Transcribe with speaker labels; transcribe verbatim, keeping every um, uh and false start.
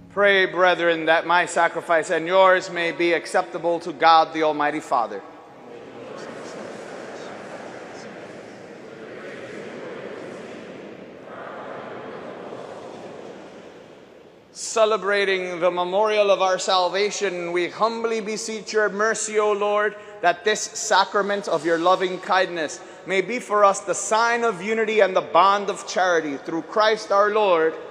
Speaker 1: Pray, brethren, that my sacrifice and yours may be acceptable to God the Almighty Father. Celebrating the memorial of our salvation, we humbly beseech your mercy, O Lord, that this sacrament of your loving kindness may be for us the sign of unity and the bond of charity. Through Christ our Lord.